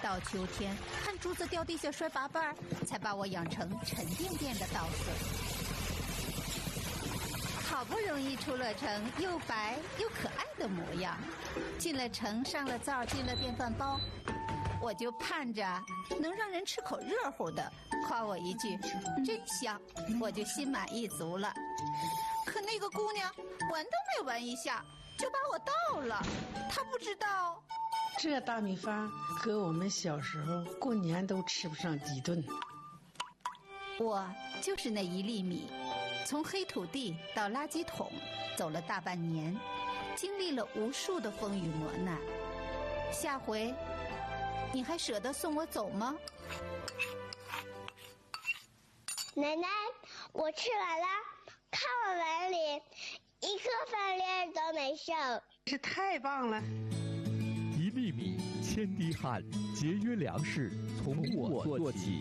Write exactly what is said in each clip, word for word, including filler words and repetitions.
到秋天，看珠子掉地下摔八瓣，才把我养成沉甸甸的稻穗。好不容易出了城，又白又可爱的模样，进了城，上了灶，进了电饭煲，我就盼着能让人吃口热乎的，夸我一句真香，我就心满意足了。可那个姑娘闻都没闻一下就把我倒了，她不知道这大米饭和我们小时候过年都吃不上几顿。 我就是那一粒米，从黑土地到垃圾桶走了大半年，经历了无数的风雨磨难。下回你还舍得送我走吗？ 奶奶，我吃完了，看我碗里一颗饭粒都没剩， 这太棒了！ 一粒米，千滴汗，节约粮食从我做起。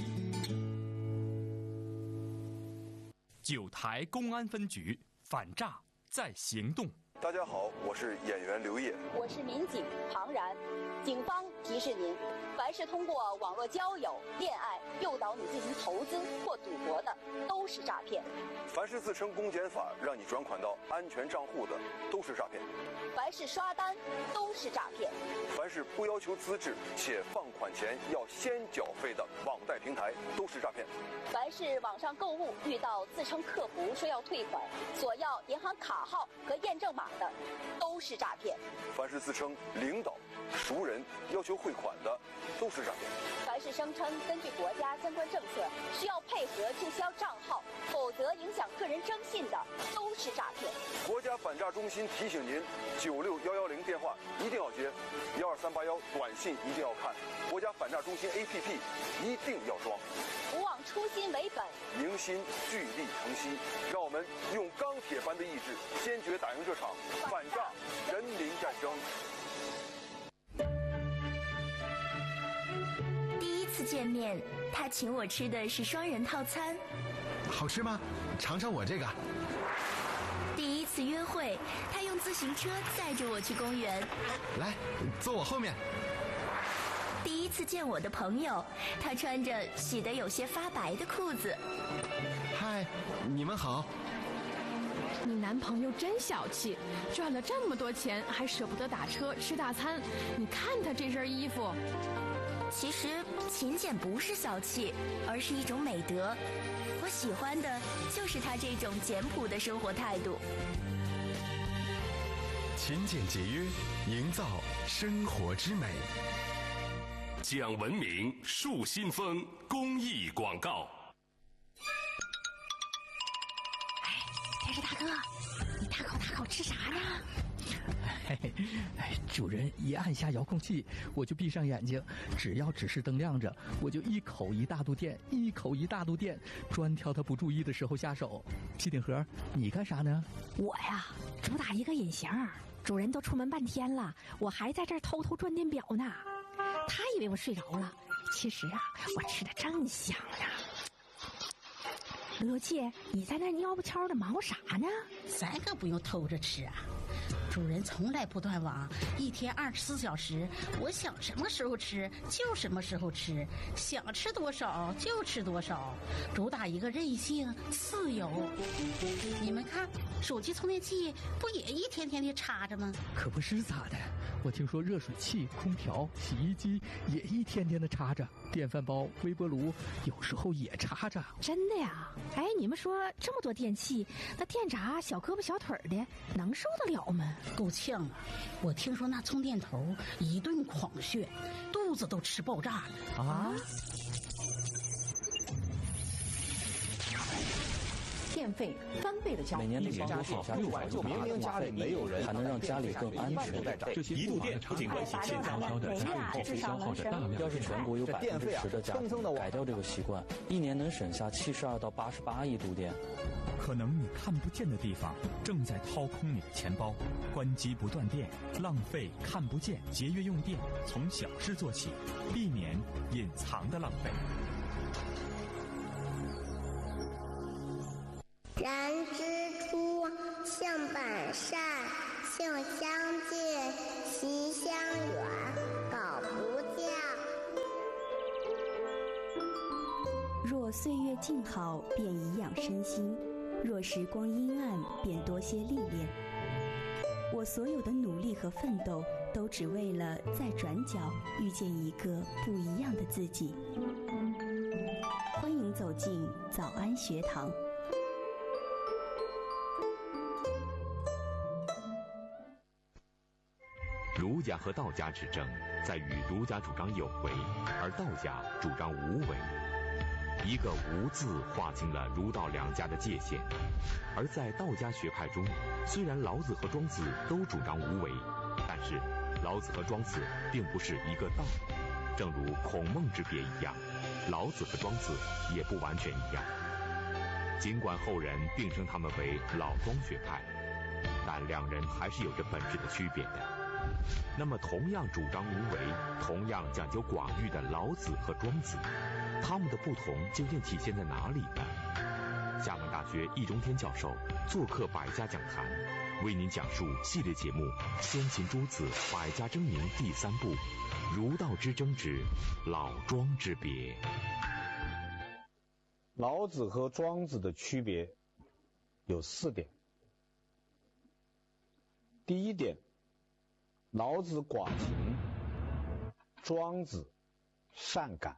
九台公安分局反诈在行动。 大家好，我是演员刘烨， 我是民警庞然。警方提示您，凡是通过网络交友、恋爱诱导你进行投资或赌博的，都是诈骗。 凡是自称公检法让你转款到安全账户的，都是诈骗。 凡是刷单，都是诈骗。 凡是不要求资质且放款前要先缴费的网贷平台，都是诈骗。 凡是网上购物遇到自称客服说要退款，索要银行卡号和验证码的，都是诈骗。 凡是自称领导、熟人要求汇款的，都是诈骗。 凡是声称根据国家相关政策需要配合注销账号，否则影响个人征信的，都是诈骗。 国家反诈中心提醒您：九六一一零电话一定要接，一二三八一短信一定要看，国家反诈中心 A P P 一定要装。 不忘初心为本， 凝心聚力成溪，让我们用钢铁般的意志，坚决打赢这场反诈人民战争。 第一次见面，他请我吃的是双人套餐。 好吃吗？尝尝我这个。 第一次约会，他用自行车载着我去公园。 来，坐我后面。 第一次见我的朋友，他穿着洗得有些发白的裤子。 嗨，你们好。 你男朋友真小气，赚了这么多钱还舍不得打车吃大餐。你看他这身衣服。 其实勤俭不是小气，而是一种美德。我喜欢的就是他这种简朴的生活态度。 勤俭节约，营造生活之美。 讲文明树新风公益广告。 哎，电视大哥，你大口大口吃啥呢？ 嘿嘿，哎，主人一按下遥控器，我就闭上眼睛，只要指示灯亮着，我就一口一大肚电，一口一大肚电，专挑他不注意的时候下手。机顶盒，你干啥呢？ 我呀，主打一个隐形，主人都出门半天了，我还在这儿偷偷转电表呢。他以为我睡着了，其实啊，我吃的正香呢。罗姐，你在那蔫不悄的忙活啥呢？ 咱可不用偷着吃啊，主人从来不断网，一天二十四小时，我想什么时候吃就什么时候吃，想吃多少就吃多少，主打一个任性自由。你们看，手机充电器不也一天天的插着吗？ 可不是咋的，我听说热水器、空调、洗衣机也一天天的插着，电饭煲、微波炉有时候也插着。 真的呀？哎，你们说这么多电器，那电闸小胳膊小腿的能受得了吗？ 够呛啊！我听说那充电头一顿狂炫，肚子都吃爆炸了啊！ 电费翻倍的交每年的家省下六百就明明家里没有人，还能让家里更安全。 这些一度电不仅关系轻飘飘的家用电费消耗的大量， 要是全国有百分之十的家庭改掉这个习惯，一年能省下七十二到八十八亿度电。 可能你看不见的地方正在掏空你的钱包，关机不断电，浪费看不见，节约用电，从小事做起，避免隐藏的浪费。 人之初，性本善，性相近，习相远。苟不教， 若岁月静好，便颐养身心；若时光阴暗，便多些历练。我所有的努力和奋斗，都只为了在转角遇见一个不一样的自己。欢迎走进早安学堂。 儒家和道家之争在于儒家主张有为，而道家主张无为。一个无字划清了儒道两家的界限。而在道家学派中，虽然老子和庄子都主张无为，但是老子和庄子并不是一个道。正如孔孟之别一样，老子和庄子也不完全一样。尽管后人并称他们为老庄学派，但两人还是有着本质的区别的。那么同样主张无为，同样讲究广域的老子和庄子，他们的不同究竟体现在哪里呢？厦门大学易中天教授做客百家讲坛，为您讲述系列节目《先秦诸子百家争鸣》第三部：儒道之争之老庄之别。 老子和庄子的区别有四点。第一点，老子寡情，庄子善感。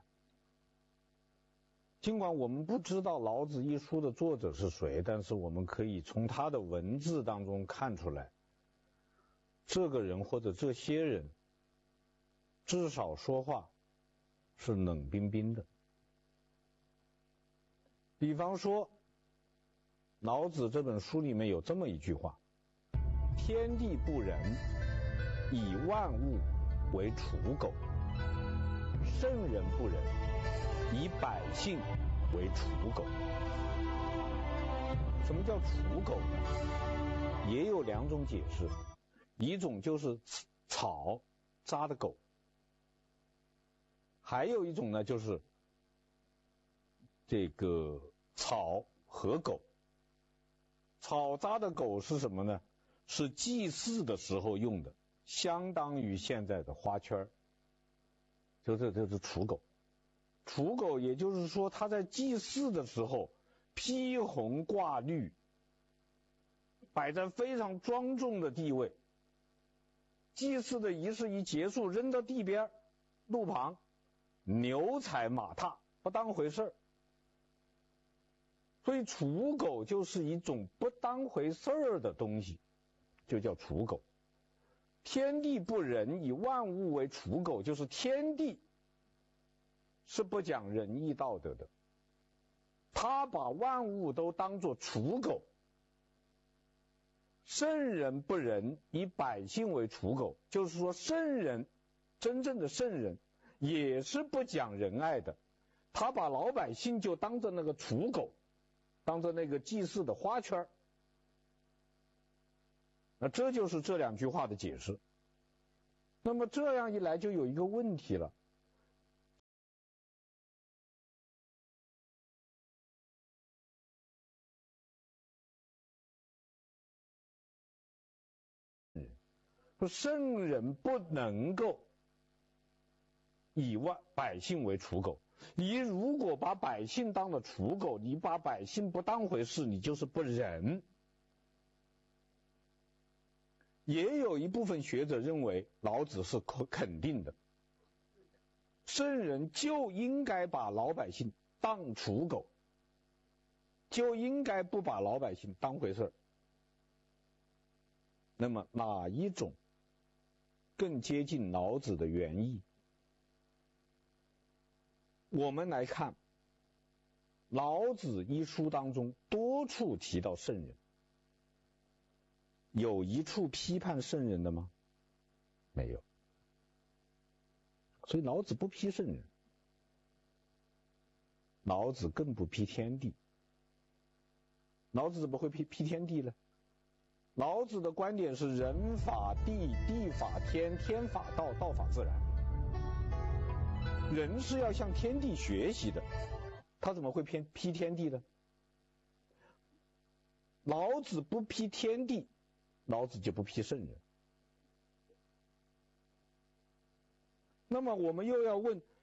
尽管我们不知道老子一书的作者是谁，但是我们可以从他的文字当中看出来，这个人或者这些人至少说话是冷冰冰的。比方说，老子这本书里面有这么一句话：天地不仁，以万物为刍狗；圣人不仁，以百姓为刍狗。什么叫刍狗呢？也有两种解释，一种就是草扎的狗，还有一种呢就是这个草和狗。草扎的狗是什么呢？是祭祀的时候用的，相当于现在的花圈，就这就是刍狗。刍狗也就是说，他在祭祀的时候披红挂绿，摆在非常庄重的地位。祭祀的仪式一结束，扔到地边路旁，牛踩马踏，不当回事儿。所以刍狗就是一种不当回事儿的东西，就叫刍狗。天地不仁，以万物为刍狗，就是天地是不讲仁义道德的，他把万物都当作刍狗。圣人不仁，以百姓为刍狗，就是说圣人，真正的圣人也是不讲仁爱的，他把老百姓就当着那个刍狗，当着那个祭祀的花圈。那这就是这两句话的解释。那么这样一来就有一个问题了，说圣人不能够以万百姓为刍狗，你如果把百姓当了刍狗，你把百姓不当回事，你就是不仁。也有一部分学者认为老子是肯定的，圣人就应该把老百姓当刍狗，就应该不把老百姓当回事儿。那么哪一种更接近老子的原意？我们来看老子一书当中多处提到圣人，有一处批判圣人的吗？没有。所以老子不批圣人，老子更不批天地。老子怎么会批批天地呢？老子的观点是人法地，地法天，天法道，道法自然。人是要向天地学习的，他怎么会偏批天地呢？老子不批天地，老子就不批圣人。那么我们又要问，